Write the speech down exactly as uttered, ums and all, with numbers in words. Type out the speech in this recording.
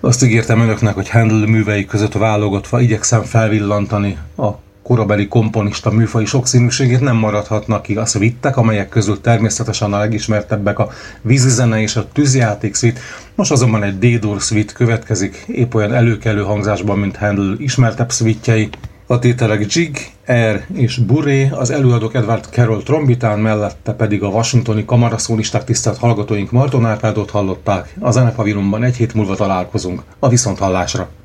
Azt ígértem önöknek, hogy Handel művei között válogatva igyekszem felvillantani a korabeli komponista műfai sokszínűségét, nem maradhatnak ki a szvittek, amelyek közül természetesen a legismertebbek a vízizene és a tűzjáték szvit. Most azonban egy D-dur szvit következik, épp olyan előkelő hangzásban, mint Handel ismertebb szvitjei. A tételek Jig, Air és Buré, az előadók Edward Carroll trombitán, mellette pedig a washingtoni kamaraszólisták tisztelt hallgatóink Marton Árpádot hallották. A Zenepavilonban egy hét múlva találkozunk. A viszonthallásra!